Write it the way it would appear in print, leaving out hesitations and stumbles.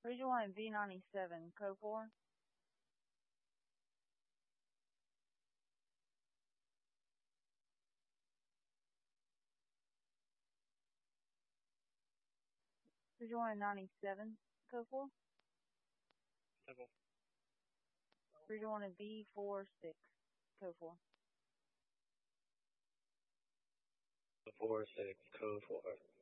Region 1 V97, code 4. Region 1 97, code 4. Temple. Region 1 V46, code 4. 4-6, code 4.